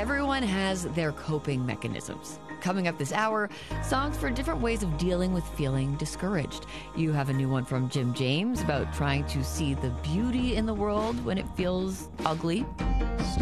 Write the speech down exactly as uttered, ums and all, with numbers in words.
Everyone has their coping mechanisms. Coming up this hour, songs for different ways of dealing with feeling discouraged. You have a new one from Jim James about trying to see the beauty in the world when it feels ugly.